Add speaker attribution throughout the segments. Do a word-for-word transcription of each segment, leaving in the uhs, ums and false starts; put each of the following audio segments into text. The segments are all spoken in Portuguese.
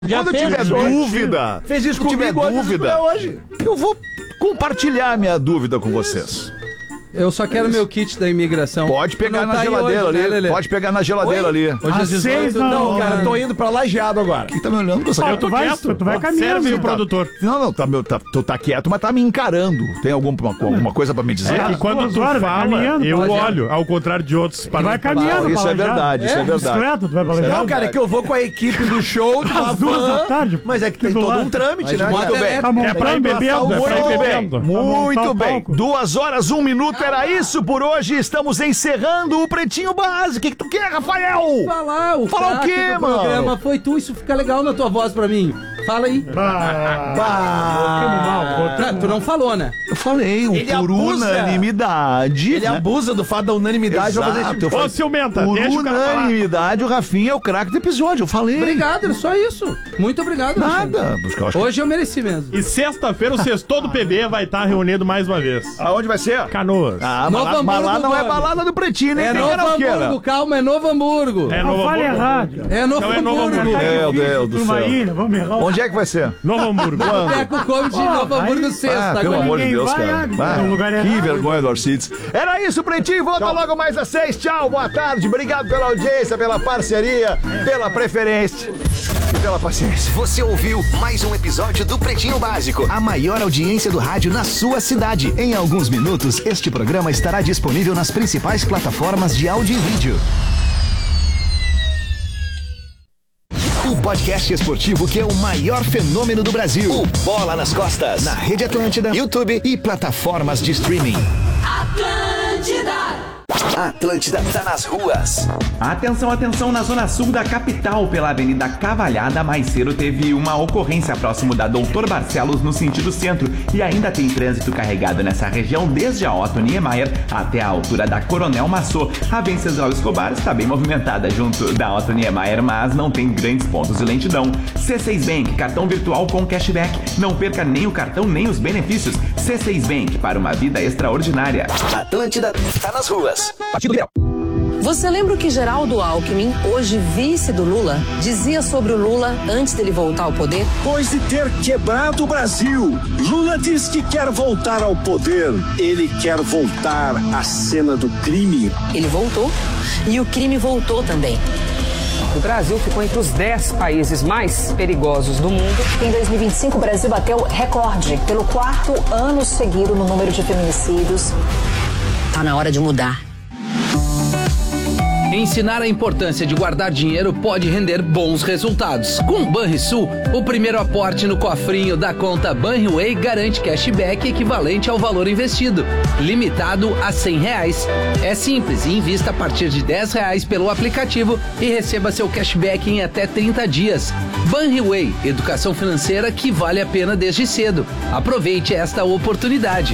Speaker 1: Já
Speaker 2: Quando eu tiver dúvida,
Speaker 1: fez isso
Speaker 2: se
Speaker 1: comigo
Speaker 2: tiver dúvida,
Speaker 1: hoje.
Speaker 2: eu vou compartilhar minha dúvida com vocês.
Speaker 3: Eu só quero meu kit da imigração.
Speaker 2: Pode pegar na
Speaker 3: tá
Speaker 2: geladeira
Speaker 3: hoje,
Speaker 2: ali.
Speaker 3: Né,
Speaker 2: Pode pegar na geladeira ali.
Speaker 3: Hoje às dezoito.
Speaker 1: Não, cara, eu tô indo pra Lajeado agora.
Speaker 2: Quem tá me olhando com essa cara?
Speaker 4: Tu vai, tu vai caminhando.
Speaker 2: Serve
Speaker 4: o produtor.
Speaker 2: Não, não, tá, meu, tá, tu tá quieto, mas tá me encarando. Tem alguma, alguma coisa pra me dizer?
Speaker 4: É que quando tu fala, eu olho, ao contrário de outros.
Speaker 5: Tu vai caminhando,
Speaker 2: Isso é verdade, isso é verdade.
Speaker 5: Bicicleta, tu vai pra Lajeado?
Speaker 1: Não, cara, é que eu vou com a equipe do show de uma
Speaker 5: Às duas da
Speaker 1: van,
Speaker 5: tarde.
Speaker 1: mas é que tem todo um trâmite, né?
Speaker 2: Muito bem.
Speaker 4: É pra ir bebendo, é pra ir bebendo.
Speaker 2: Muito bem. Duas horas, um minuto, era isso por hoje. Estamos encerrando o Pretinho Básico. O que, que tu quer, Rafael?
Speaker 3: Falar, o
Speaker 2: Falar o quê, mano?
Speaker 3: programa foi tu, isso fica legal na tua voz pra mim. Fala aí.
Speaker 5: Bah,
Speaker 1: Bah.
Speaker 3: Tá, tu não falou, né?
Speaker 2: Eu falei, o
Speaker 1: Ele
Speaker 2: por
Speaker 1: abusa.
Speaker 2: unanimidade.
Speaker 1: Ele
Speaker 2: né?
Speaker 1: abusa do fato da unanimidade pra fazer
Speaker 2: Exato,
Speaker 1: esse
Speaker 2: eu falei,
Speaker 4: Ô, ciumenta,
Speaker 2: por
Speaker 4: deixa o cara falar.
Speaker 2: unanimidade, o Rafinha é o craque do episódio. Eu falei.
Speaker 3: Obrigado, é só isso. Muito obrigado.
Speaker 2: Nada. Eu acho que-
Speaker 3: Hoje eu mereci mesmo.
Speaker 4: E sexta-feira o Sextou do P B vai estar reunido mais uma vez.
Speaker 2: Aonde vai ser?
Speaker 4: Canoas.
Speaker 2: Ah,
Speaker 3: Novo
Speaker 2: mas lá, mas lá
Speaker 3: Hamburgo,
Speaker 2: não é
Speaker 3: mano.
Speaker 2: balada do Pretinho, nem
Speaker 3: É
Speaker 2: tem
Speaker 3: Novo
Speaker 2: karaokê, né?
Speaker 3: Hamburgo, calma, é Novo Hamburgo.
Speaker 4: É
Speaker 5: não
Speaker 4: Novo
Speaker 5: fale
Speaker 4: Hamburgo.
Speaker 5: errado.
Speaker 3: É Novo
Speaker 4: Não é Novo
Speaker 3: Hamburgo.
Speaker 4: Hamburgo.
Speaker 2: Meu Deus do
Speaker 5: Uma
Speaker 2: céu.
Speaker 5: ilha, vamos errar.
Speaker 2: Onde é que vai ser?
Speaker 4: Novo Hamburgo.
Speaker 3: Boteco Comedy de Novo Hamburgo
Speaker 5: aí-
Speaker 3: sexta.
Speaker 2: Ah, pelo
Speaker 3: agora.
Speaker 2: amor de
Speaker 5: ninguém
Speaker 2: Deus,
Speaker 5: vai,
Speaker 2: cara.
Speaker 5: ah,
Speaker 2: Ah,
Speaker 5: no lugar
Speaker 2: que
Speaker 5: errado.
Speaker 2: vergonha do Arcides. Era isso, Pretinho. Volta logo mais às seis. Tchau, boa tarde. Obrigado pela audiência, pela parceria, pela preferência e pela paciência.
Speaker 6: Você ouviu mais um episódio do Pretinho Básico, a maior audiência do rádio na sua cidade. Em alguns minutos, este programa estará disponível nas principais plataformas de áudio e vídeo. O podcast esportivo que é o maior fenômeno do Brasil. O Bola nas Costas. Na Rede Atlântida, YouTube e plataformas de streaming.
Speaker 7: Atlântida!
Speaker 6: Atlântida tá nas ruas.
Speaker 8: Atenção, atenção, na zona sul da capital, pela Avenida Cavalhada, mais cedo teve uma ocorrência próximo da Doutor Barcelos, no sentido centro, e ainda tem trânsito carregado nessa região desde a Otto Niemeyer até a altura da Coronel Massot. A Venceslau Escobar está bem movimentada junto da Otto Niemeyer, mas não tem grandes pontos de lentidão. C seis Bank, cartão virtual com cashback. Não perca nem o cartão nem os benefícios. C seis Bank, para uma vida extraordinária.
Speaker 6: Atlântida tá nas ruas.
Speaker 8: Partido Liberal.
Speaker 7: Você lembra o que Geraldo Alckmin, hoje vice do Lula, dizia sobre o Lula antes dele voltar ao poder?
Speaker 9: Depois de ter quebrado o Brasil, Lula diz que quer voltar ao poder. Ele quer voltar à cena do crime.
Speaker 7: Ele voltou e o crime voltou também.
Speaker 10: O Brasil ficou entre os dez países mais perigosos do mundo.
Speaker 11: Em dois mil e vinte e cinco, o Brasil bateu recorde pelo quarto ano seguido no número de feminicídios.
Speaker 7: Tá na hora de mudar.
Speaker 3: Ensinar a importância de guardar dinheiro pode render bons resultados. Com o Banrisul, o primeiro aporte no cofrinho da conta Banriway garante cashback equivalente ao valor investido, limitado a cem reais. É simples, invista a partir de dez reais pelo aplicativo e receba seu cashback em até trinta dias. Banriway, educação financeira que vale a pena desde cedo. Aproveite esta oportunidade.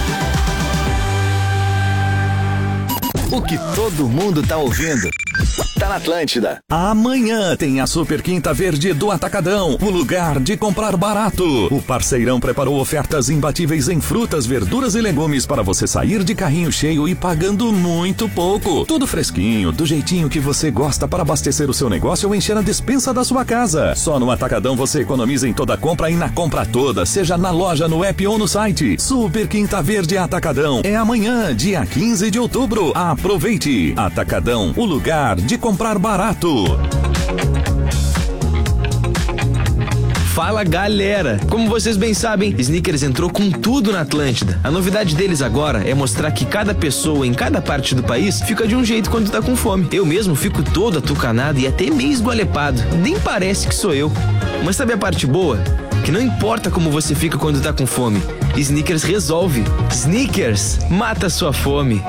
Speaker 6: O que todo mundo tá ouvindo tá na Atlântida.
Speaker 12: Amanhã tem a Super Quinta Verde do Atacadão, o lugar de comprar barato. O parceirão preparou ofertas imbatíveis em frutas, verduras e legumes para você sair de carrinho cheio e pagando muito pouco. Tudo fresquinho, do jeitinho que você gosta para abastecer o seu negócio ou encher a despensa da sua casa. Só no Atacadão você economiza em toda compra e na compra toda, seja na loja, no app ou no site. Super Quinta Verde Atacadão é amanhã, dia quinze de outubro. Aproveite! Atacadão, o lugar de comprar barato.
Speaker 13: Fala galera! Como vocês bem sabem, Snickers entrou com tudo na Atlântida. A novidade deles agora é mostrar que cada pessoa em cada parte do país fica de um jeito quando tá com fome. Eu mesmo fico todo atucanado e até meio esgualepado. Nem parece que sou eu. Mas sabe a parte boa? Que não importa como você fica quando tá com fome, Snickers resolve. Snickers, mata sua fome.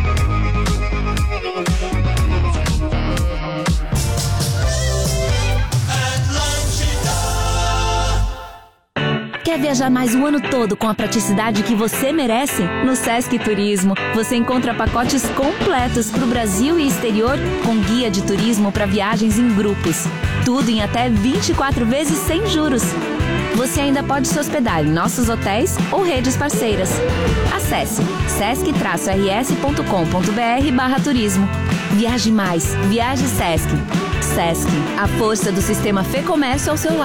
Speaker 14: Quer viajar mais o ano todo com a praticidade que você merece? No Sesc Turismo, você encontra pacotes completos para o Brasil e exterior, com guia de turismo para viagens em grupos. Tudo em até vinte e quatro vezes sem juros. Você ainda pode se hospedar em nossos hotéis ou redes parceiras. Acesse sesc traço r s ponto com ponto b r barra turismo. Viaje mais, viaje Sesc. Sesc, a força do sistema Fê Comércio ao seu lado.